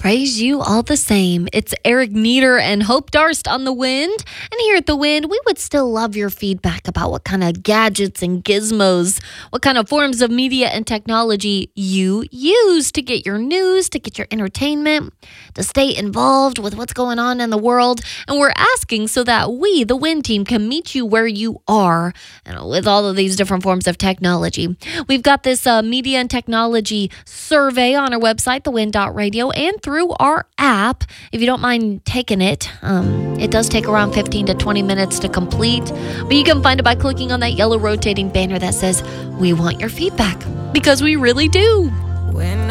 Praise you all the same. It's Eric Nieder and Hope Darst on The Wind. And here at The Wind, we would still love your feedback about what kind of gadgets and gizmos, what kind of forms of media and technology you use to get your news, to get your entertainment, to stay involved with what's going on in the world. And we're asking so that we, the Wind team, can meet you where you are and with all of these different forms of technology. We've got this media and technology survey on our website, thewind.radio, and through our app. If you don't mind taking it, it does take around 15 to 20 minutes to complete, but you can find it by clicking on that yellow rotating banner that says, "We want your feedback," because we really do.